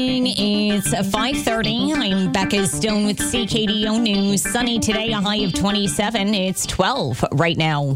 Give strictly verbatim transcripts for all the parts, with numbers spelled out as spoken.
It's five thirty. I'm Becca Stone with C K D O News. Sunny today, a high of twenty-seven. It's twelve right now.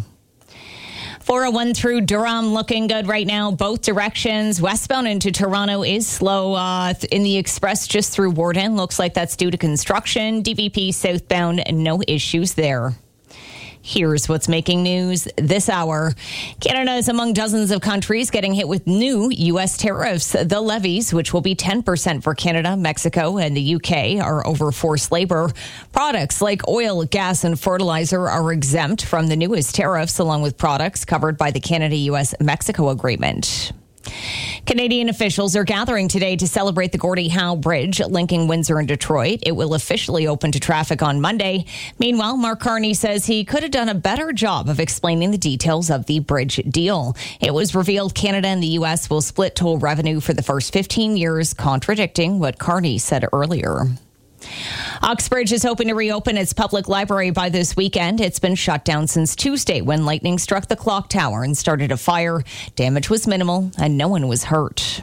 four oh one through Durham, looking good right now. Both directions. Westbound into Toronto is slow. Uh, in the express just through Warden. Looks like that's due to construction. D V P southbound, no issues there. Here's what's making news this hour. Canada is among dozens of countries getting hit with new U S tariffs. The levies, which will be ten percent for Canada, Mexico, and the U K, are over forced labor. Products like oil, gas, and fertilizer are exempt from the newest tariffs, along with products covered by the Canada-U S Mexico agreement. Canadian officials are gathering today to celebrate the Gordie Howe Bridge linking Windsor and Detroit. It will officially open to traffic on Monday. Meanwhile, Mark Carney says he could have done a better job of explaining the details of the bridge deal. It was revealed Canada and the U S will split toll revenue for the first fifteen years, contradicting what Carney said earlier. Oxbridge is hoping to reopen its public library by this weekend. It's been shut down since Tuesday when lightning struck the clock tower and started a fire. Damage was minimal and no one was hurt.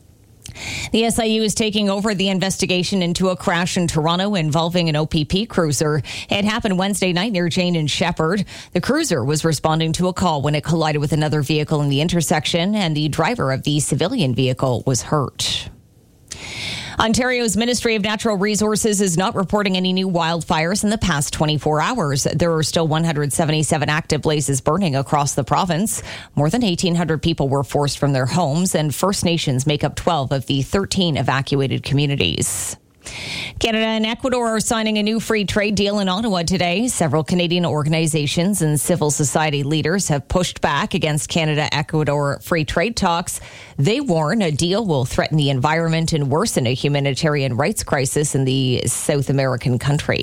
The S I U is taking over the investigation into a crash in Toronto involving an O P P cruiser. It happened Wednesday night near Jane and Shepherd. The cruiser was responding to a call when it collided with another vehicle in the intersection, and the driver of the civilian vehicle was hurt. Ontario's Ministry of Natural Resources is not reporting any new wildfires in the past twenty-four hours. There are still one hundred seventy-seven active blazes burning across the province. More than eighteen hundred people were forced from their homes, and First Nations make up twelve of the thirteen evacuated communities. Canada and Ecuador are signing a new free trade deal in Ottawa today. Several Canadian organizations and civil society leaders have pushed back against Canada-Ecuador free trade talks. They warn a deal will threaten the environment and worsen a humanitarian rights crisis in the South American country.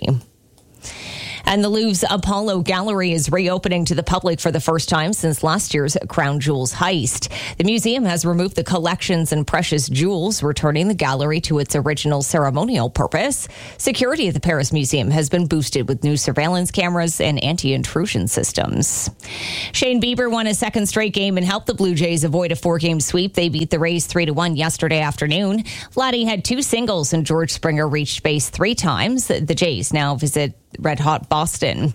And the Louvre's Apollo Gallery is reopening to the public for the first time since last year's Crown Jewels heist. The museum has removed the collections and precious jewels, returning the gallery to its original ceremonial purpose. Security at the Paris Museum has been boosted with new surveillance cameras and anti-intrusion systems. Shane Bieber won a second straight game and helped the Blue Jays avoid a four-game sweep. They beat the Rays three to one yesterday afternoon. Vladdy had two singles and George Springer reached base three times. The Jays now visit red-hot Boston.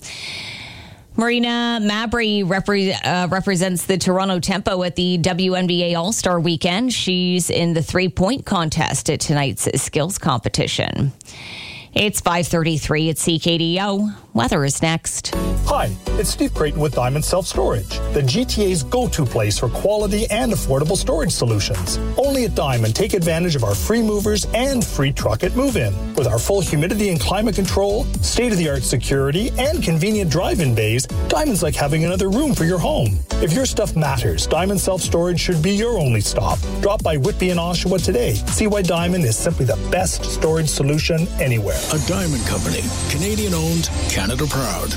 Marina Mabrey repre- uh, represents the Toronto Tempo at the W N B A All-Star Weekend. She's in the three-point contest at tonight's skills competition. It's five thirty-three at C K D O. Weather is next. Hi, it's Steve Creighton with Diamond Self Storage, the G T A's go-to place for quality and affordable storage solutions. Only at Diamond, take advantage of our free movers and free truck at move-in. With our full humidity and climate control, state-of-the-art security, and convenient drive-in bays, Diamond's like having another room for your home. If your stuff matters, Diamond Self Storage should be your only stop. Drop by Whitby and Oshawa today. See why Diamond is simply the best storage solution anywhere. A Diamond Company, Canadian-owned, Canada proud.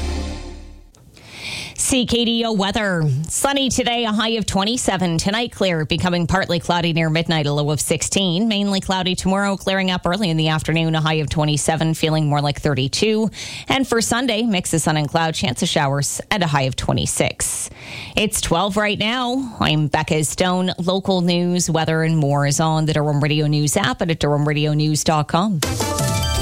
C K D O weather. Sunny today, a high of twenty-seven. Tonight, clear, becoming partly cloudy near midnight, a low of sixteen. Mainly cloudy tomorrow, clearing up early in the afternoon, a high of twenty-seven, feeling more like thirty-two. And for Sunday, mix of sun and cloud, chance of showers, and a high of twenty-six. It's twelve right now. I'm Becca Stone. Local news, weather, and more is on the Durham Radio News app and at durham radio news dot com.